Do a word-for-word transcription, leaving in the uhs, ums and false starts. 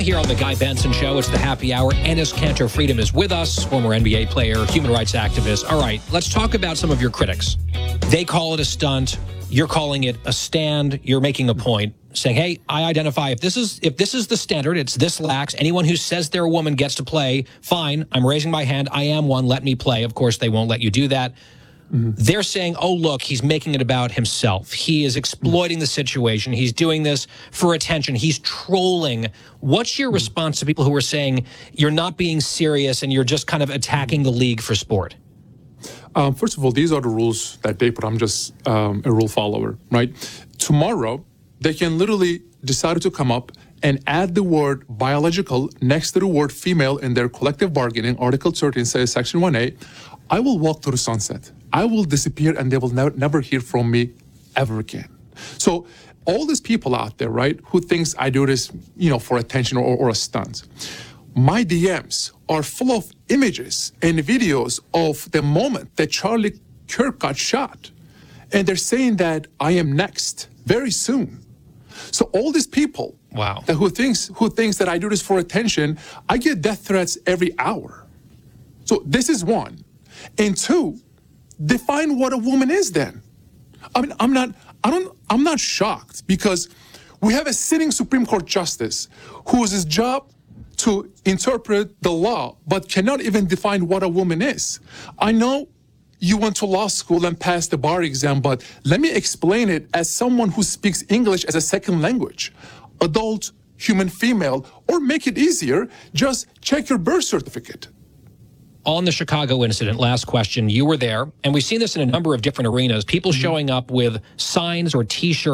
here on the Guy Benson Show. It's the happy hour. Enes Kanter Freedom is with us, former N B A player, human rights activist. All right, let's talk about some of your critics. They call it a stunt. You're calling it a stand. You're making a point, saying, hey, I identify if this is if this is the standard, it's this lax. Anyone who says they're a woman gets to play. Fine, I'm raising my hand. I am one. Let me play. Of course, they won't let you do that. Mm-hmm. They're saying, oh, look, he's making it about himself. He is exploiting the situation. He's doing this for attention. He's trolling. What's your response to people who are saying you're not being serious and you're just kind of attacking the league for sport? Um, first of all, these are the rules that they put. I'm just um, a rule follower, right? Tomorrow, they can literally decide to come up and add the word biological next to the word female in their collective bargaining. Article thirteen says, Section one A, I will walk to the sunset. I will disappear and they will ne- never hear from me ever again. So all these people out there, right, who thinks I do this, you know, for attention or, or a stunt, my D Ms are full of images and videos of the moment that Charlie Kirk got shot. And they're saying that I am next very soon. So all these people wow. that who thinks who thinks that I do this for attention, I get death threats every hour. So this is one. And two, define what a woman is then. I mean, I'm not I don't I'm not shocked because we have a sitting Supreme Court justice whose his job to interpret the law, but cannot even define what a woman is. I know you went to law school and passed the bar exam, but let me explain it as someone who speaks English as a second language. Adult, human female, or make it easier, just check your birth certificate. On the Chicago incident, last question, you were there, and we've seen this in a number of different arenas, people showing up with signs or T-shirts